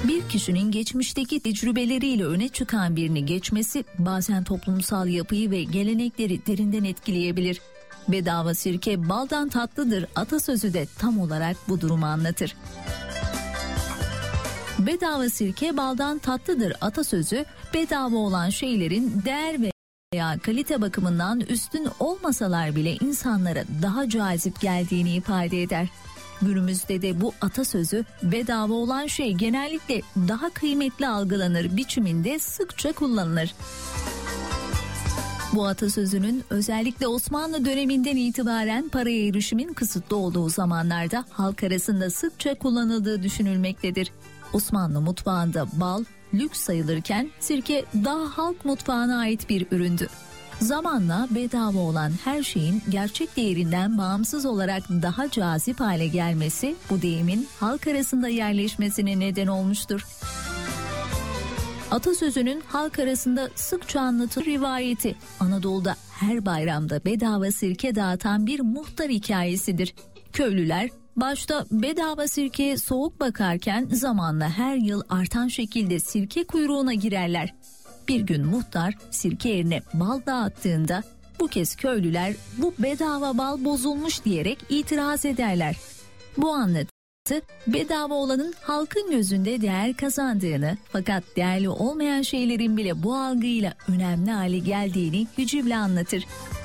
Bir kişinin geçmişteki tecrübeleriyle öne çıkan birini geçmesi bazen toplumsal yapıyı ve gelenekleri derinden etkileyebilir. Bedava sirke baldan tatlıdır atasözü de tam olarak bu durumu anlatır. Bedava sirke baldan tatlıdır atasözü bedava olan şeylerin değer veya kalite bakımından üstün olmasalar bile insanlara daha cazip geldiğini ifade eder. Günümüzde de bu atasözü bedava olan şey genellikle daha kıymetli algılanır biçiminde sıkça kullanılır. Bu atasözünün özellikle Osmanlı döneminden itibaren paraya erişimin kısıtlı olduğu zamanlarda halk arasında sıkça kullanıldığı düşünülmektedir. Osmanlı mutfağında bal lüks sayılırken sirke daha halk mutfağına ait bir üründü. Zamanla bedava olan her şeyin gerçek değerinden bağımsız olarak daha cazip hale gelmesi bu deyimin halk arasında yerleşmesine neden olmuştur. Atasözünün halk arasında sıkça anlatılır rivayeti Anadolu'da her bayramda bedava sirke dağıtan bir muhtar hikayesidir. Köylüler başta bedava sirkeye soğuk bakarken zamanla her yıl artan şekilde sirke kuyruğuna girerler. Bir gün muhtar sirke yerine bal dağıttığında bu kez köylüler bu bedava bal bozulmuş diyerek itiraz ederler. Bu anlatı bedava olanın halkın gözünde değer kazandığını fakat değerli olmayan şeylerin bile bu algıyla önemli hale geldiğini hicivle anlatır.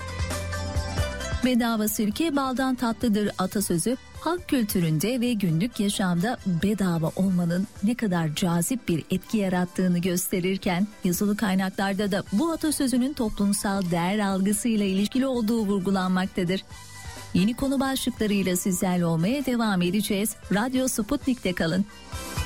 Bedava sirke baldan tatlıdır atasözü halk kültüründe ve günlük yaşamda bedava olmanın ne kadar cazip bir etki yarattığını gösterirken yazılı kaynaklarda da bu atasözünün toplumsal değer algısıyla ilişkili olduğu vurgulanmaktadır. Yeni konu başlıklarıyla sizlerle olmaya devam edeceğiz. Radyo Sputnik'te kalın.